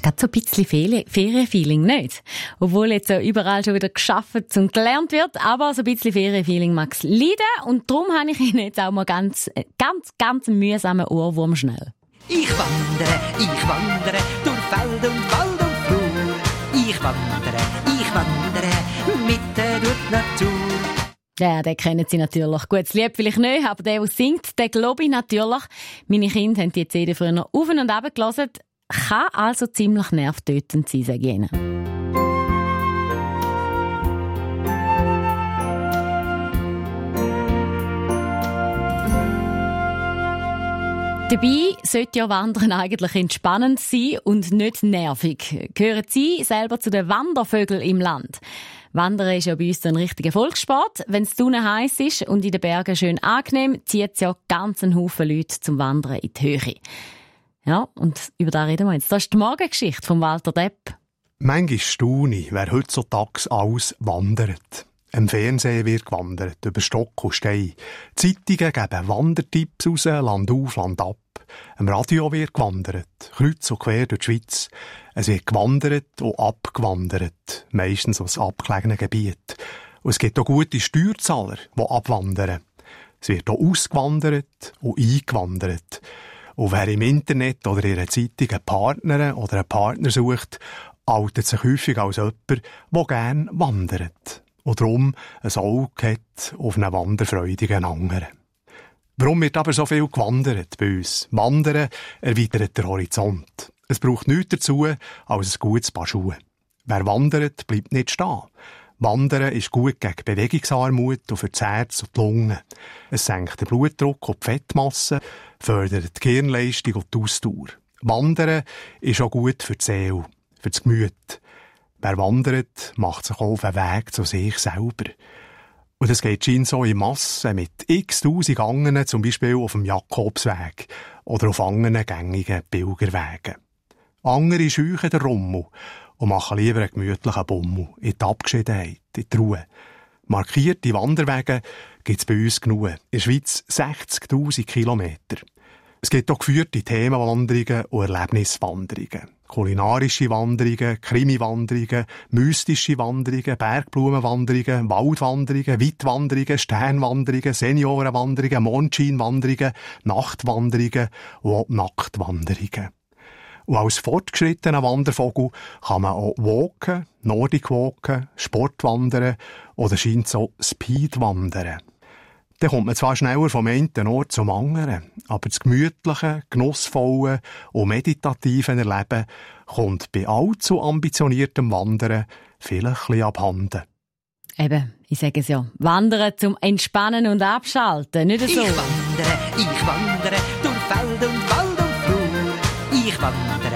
ist gerade so ein bisschen Ferienfeeling, nicht? Obwohl jetzt überall schon wieder gearbeitet und gelernt wird, aber so ein bisschen Ferienfeeling mag es leiden. Und darum habe ich Ihnen jetzt auch mal ganz mühsamen Ohrwurm schnell. Ich wandere durch Feld und Wald und Flur. Ich wandere mitten durch die Natur. Ja, den kennen Sie natürlich. Gut, das Lied vielleicht nicht, aber der singt, den glaube ich natürlich. Meine Kinder haben die CD früher noch auf und ab gehört. Kann also ziemlich nervtötend sein, sage ich Ihnen. Dabei sollte ja Wandern eigentlich entspannend sein und nicht nervig. Gehören Sie selber zu den Wandervögeln im Land? Wandern ist ja bei uns ein richtiger Volkssport. Wenn es drinnen heiß ist und in den Bergen schön angenehm, zieht es ja ganz einen Haufen Leute zum Wandern in die Höhe. Ja, und über das reden wir jetzt. Das ist die Morgengeschichte von Walter Depp. Manchmal staune ich, wer heutzutage alles wandert. Im Fernsehen wird gewandert, über Stock und Stein. Zeitungen geben Wandertipps raus, Land auf, Land ab. Im Radio wird gewandert, kreuz und quer durch die Schweiz. Es wird gewandert und abgewandert, meistens aus abgelegenen Gebieten. Und es gibt auch gute Steuerzahler, die abwandern. Es wird auch ausgewandert und eingewandert. Und wer im Internet oder in einer Zeitung einen Partner oder einen Partner sucht, outet sich häufig als jemand, der gerne wandert. Und darum ein Auge hat auf einen wanderfreudigen anderen. Warum wird aber so viel gewandert bei uns? Wandern erweitert den Horizont. Es braucht nichts dazu als ein gutes Paar Schuhe. Wer wandert, bleibt nicht stehen. Wandern ist gut gegen Bewegungsarmut und für das Herz und die Lungen. Es senkt den Blutdruck und die Fettmasse, fördert die Gehirnleistung und die Ausdauer. Wandern ist auch gut für die Seele, für das Gemüt. Wer wandert, macht sich auch auf einen Weg zu sich selber. Und es geht scheinbar so in Massen mit x-tausend anderen, zum Beispiel auf dem Jakobsweg oder auf anderen gängigen Pilgerwegen. Andere scheuchen den Rummel und machen lieber einen gemütlichen Bummel in die Abgeschiedenheit, in die Ruhe. Markierte Wanderwege gibt es bei uns genug. In der Schweiz 60'000 Kilometer. Es gibt auch geführte Themenwanderungen und Erlebniswanderungen. Kulinarische Wanderungen, Krimi-Wanderungen, mystische Wanderungen, Bergblumenwanderungen, Waldwanderungen, Weitwanderungen, Sternwanderungen, Seniorenwanderungen, Mondscheinwanderungen, Nachtwanderungen und auch Nacktwanderungen. Und als fortgeschrittener Wandervogel kann man auch walken, Nordic walken, Sportwandern oder scheint so Speedwandern. Dann kommt man zwar schneller vom einen Ort zum anderen, aber das gemütliche, genussvolle und meditative Erleben kommt bei allzu ambitioniertem Wandern vielleicht ein bisschen abhanden. Eben, ich sage es ja, Wandern zum Entspannen und Abschalten, nicht so. Ich wandere durch Feld und Wald und Flur. Ich wandere